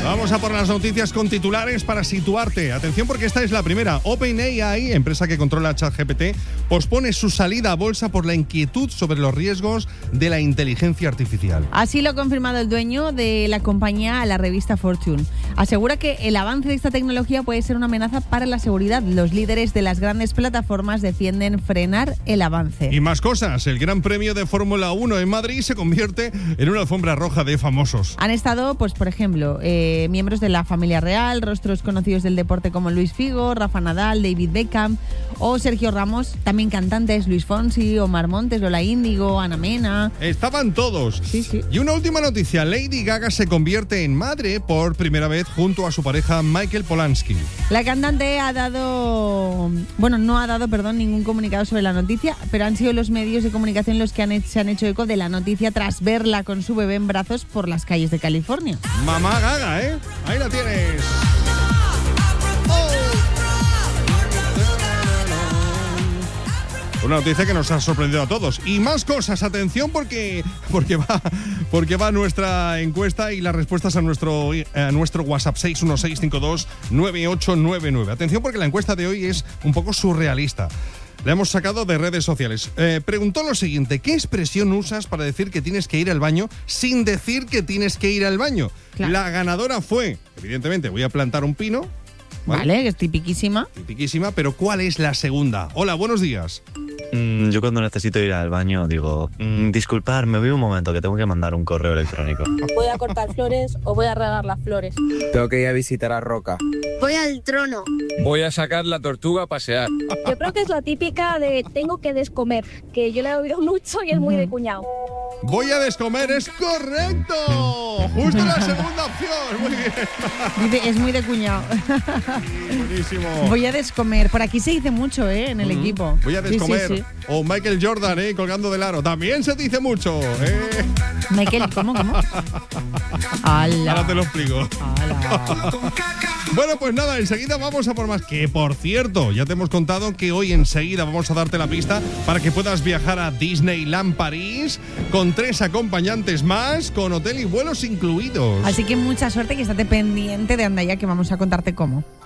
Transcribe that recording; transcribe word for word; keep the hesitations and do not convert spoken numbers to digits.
Vamos a por las noticias con titulares para situarte. Atención porque esta es la primera. OpenAI, empresa que controla ChatGPT, pospone su salida a bolsa por la inquietud sobre los riesgos de la inteligencia artificial. Así lo ha confirmado el dueño de la compañía a la revista Fortune. Asegura que el avance de esta tecnología puede ser una amenaza para la seguridad. Los líderes de las grandes plataformas defienden frenar el avance. Y más cosas. El Gran Premio de Fórmula uno en Madrid se convierte en una alfombra roja de famosos. Han estado, pues por ejemplo, eh, miembros de la familia real, rostros conocidos del deporte como Luis Figo, Rafa Nadal, David Beckham o Sergio Ramos, también cantantes Luis Fonsi, Omar Montes, Lola Índigo, Ana Mena. Estaban todos. Sí, sí. Y una última noticia, Lady Gaga se convierte en madre por primera vez junto a su pareja Michael Polanski. La cantante ha dado, bueno, no ha dado, perdón, ningún comunicado sobre la noticia, pero han sido los medios de comunicación los que han, se han hecho eco de la noticia tras verla con su bebé en brazos por las calles de California. Mamá Gaga, ¿eh? Ahí la tienes. Una noticia que nos ha sorprendido a todos. Y más cosas, atención porque, porque, va, porque va nuestra encuesta y las respuestas a nuestro, a nuestro WhatsApp seis uno seis cinco dos nueve ocho nueve nueve. Atención porque la encuesta de hoy es un poco surrealista. La hemos sacado de redes sociales. Eh, preguntó lo siguiente: ¿qué expresión usas para decir que tienes que ir al baño sin decir que tienes que ir al baño? Claro. La ganadora fue, evidentemente, voy a plantar un pino. Vale, vale, que es tipiquísima. Tipiquísima, pero ¿cuál es la segunda? Hola, buenos días. Mm, yo cuando necesito ir al baño digo, mm, disculpad, me voy un momento que tengo que mandar un correo electrónico. Voy a cortar flores o voy a regar las flores. Tengo que ir a visitar a Roca. Voy al trono. Voy a sacar la tortuga a pasear. Yo creo que es la típica de tengo que descomer, que yo la he oído mucho y es muy de cuñado. Voy a descomer, es correcto. Justo la segunda opción. Muy bien. Dice, es muy de cuñado. Sí, buenísimo. Voy a descomer. Por aquí se dice mucho, ¿eh? En el uh-huh. equipo. Voy a descomer. Sí, sí, sí. O Michael Jordan, ¿eh? Colgando del aro. También se dice mucho, ¿eh? Michael, ¿cómo, cómo? ¡Hala! Ahora te lo explico. ¡Hala! Bueno, pues nada, enseguida vamos a por más. Que, por cierto, ya te hemos contado que hoy enseguida vamos a darte la pista para que puedas viajar a Disneyland París con tres acompañantes más, con hotel y vuelos incluidos. Así que mucha suerte y estate pendiente de Andaya, que vamos a contarte cómo.